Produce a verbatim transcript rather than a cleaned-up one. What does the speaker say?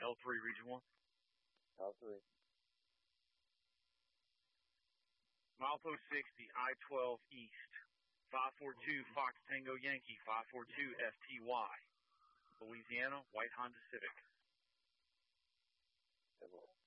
L three, Region one. L three. Malpo sixty, I twelve East. five four two Fox Tango Yankee, five four two F T Y. Louisiana, white Honda Civic. Good one.